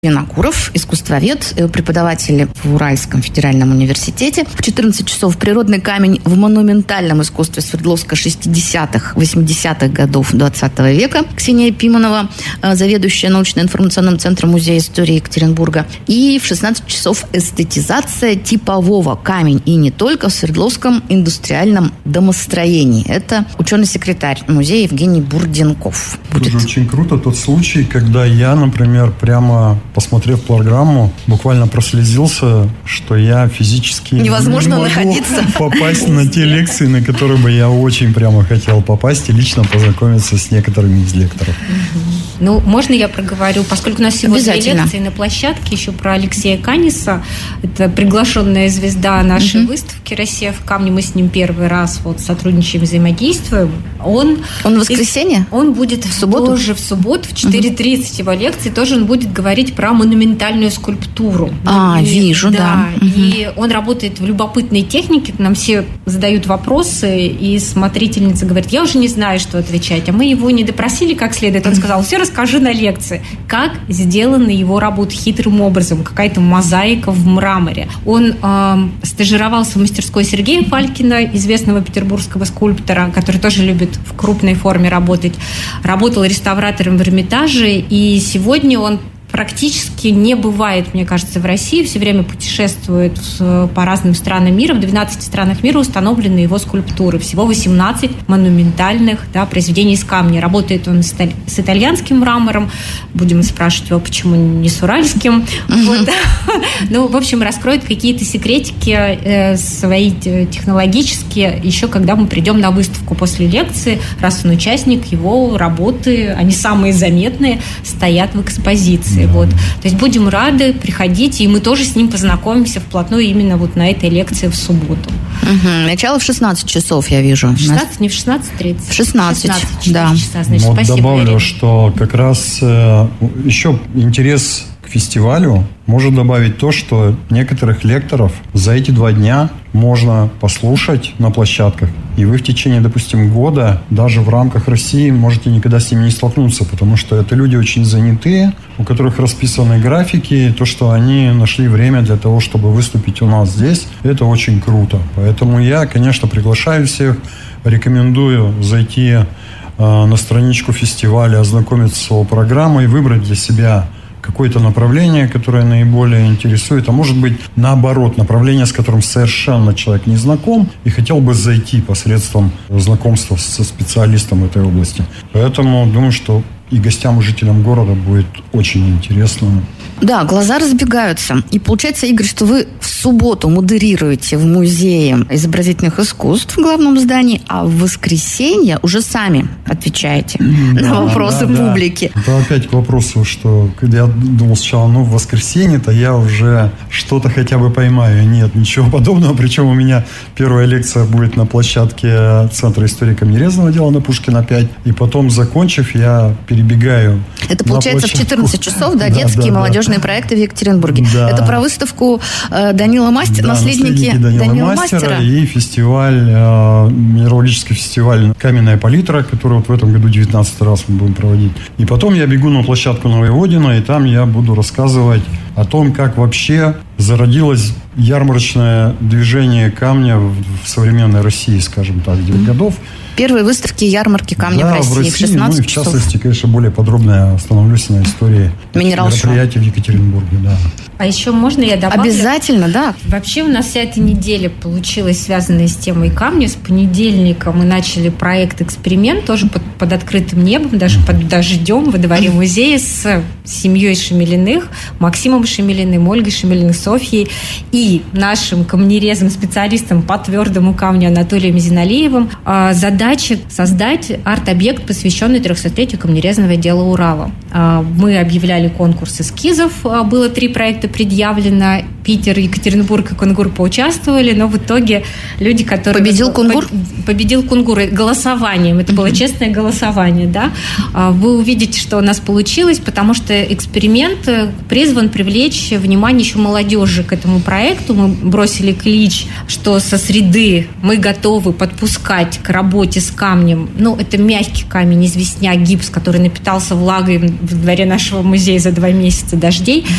Винокуров, искусствовед, преподаватель в Уральском федеральном университете. В 14 часов природный камень в монументальном искусстве Свердловска 60-х, 80-х годов 20 века. Ксения Пиманова, заведующая научно-информационным центром Музея истории Екатеринбурга. И в 16 часов эстетизация типового камень. И не только в Свердловском индустриальном домостроении. Это ученый-секретарь музея Евгений Бурденков. Будет очень круто тот случай, когда я, например, прямо посмотрев программу, буквально прослезился, что я физически невозможно не могу находиться, попасть на те лекции, на которые бы я очень прямо хотел попасть и лично познакомиться с некоторыми из лекторов. Ну, можно я проговорю, поскольку у нас сегодня лекции на площадке еще про Алексея Каниса. Это приглашенная звезда нашей выставки «Россия в камне». Мы с ним первый раз сотрудничаем, взаимодействуем. Он в воскресенье? Он будет в субботу? Тоже в субботу, в 4:30 его лекции. Тоже он будет говорить про монументальную скульптуру. Вижу, да. И он работает в любопытной технике. Нам все задают вопросы, и смотрительница говорит: я уже не знаю, что отвечать. А мы его не допросили как следует. Он сказал: все расскажи на лекции. Как сделаны его работы хитрым образом. Какая-то мозаика в мраморе. Он стажировался в мастерской Сергея Фалькина, известного петербургского скульптора, который тоже любит в крупной форме работать. Работал реставратором в Эрмитаже, и сегодня он практически не бывает, мне кажется, в России. Все время путешествует по разным странам мира. В 12 странах мира установлены его скульптуры. Всего 18 монументальных произведений из камня. Работает он с итальянским мрамором. Будем спрашивать его, почему не с уральским. Ну, в общем, раскроет какие-то секретики свои технологические, еще когда мы придем на выставку после лекции. Раз он участник, его работы, они самые заметные, стоят в экспозиции. То есть будем рады, приходите, и мы тоже с ним познакомимся вплотную именно на этой лекции в субботу. Начало в 16 часов, я вижу. 16, не в 16:30. В 16, да. Часа, значит, спасибо, добавлю, Ирина. что как раз еще интерес к фестивалю может добавить то, что некоторых лекторов за эти 2 дня можно послушать на площадках. И вы в течение, допустим, года даже в рамках России можете никогда с ними не столкнуться, потому что это люди очень занятые, у которых расписаны графики. То, что они нашли время для того, чтобы выступить у нас здесь, это очень круто. Поэтому я, конечно, приглашаю всех, рекомендую зайти на страничку фестиваля, ознакомиться с его программой, выбрать для себя какое-то направление, которое наиболее интересует, а может быть, наоборот, направление, с которым совершенно человек не знаком и хотел бы зайти посредством знакомства со специалистом этой области. Поэтому думаю, что и гостям, и жителям города будет очень интересно. Да, глаза разбегаются. И получается, Игорь, что вы в субботу модерируете в Музее изобразительных искусств в главном здании, а в воскресенье уже сами отвечаете на вопросы публики. Это опять к вопросу, что когда я думал сначала, в воскресенье-то я уже что-то хотя бы поймаю. Нет, ничего подобного. Причем у меня первая лекция будет на площадке Центра истории камнерезного дела на Пушкина 5. И потом, закончив, я перебегаю. Это получается в 14 часов, детские и молодежные проекты в Екатеринбурге. Да. Это про выставку Данила Мастера, наследники Данила Мастера. И фестиваль, минералогический фестиваль «Каменная палитра», который в этом году 19 раз мы будем проводить. И потом я бегу на площадку Новоеводина, и там я буду рассказывать о том, как вообще зародилось ярмарочное движение камня в современной России, скажем так, 9 годов. Первые выставки ярмарки камня в России в 16 и в частности, конечно, более подробно я остановлюсь на истории мероприятий в Екатеринбурге. Да. А еще можно я добавлю? Обязательно, да. Вообще у нас вся эта неделя получилась связанная с темой камня. С понедельника мы начали проект «Эксперимент», тоже под открытым небом, даже под дождем во дворе музея с семьей Шемелиных, Максимом Шемелиным, Ольгой Шемелиных, Софьей и нашим камнерезом-специалистом по твердому камню Анатолием Зиналиевым. Задача создать арт-объект, посвященный 300-летию камнерезного дела Урала. Мы объявляли конкурс эскизов, было 3 проекта предъявлено, Питер, Екатеринбург и Кунгур поучаствовали, но в итоге люди, которые... Победил Кунгур? Победил Кунгур голосованием. Это было честное голосование, да. Вы увидите, что у нас получилось, потому что эксперимент призван привлечь внимание еще молодежи к этому проекту. Мы бросили клич, что со среды мы готовы подпускать к работе с камнем. Ну, это мягкий камень, известняк, гипс, который напитался влагой в дворе нашего музея за 2 месяца дождей.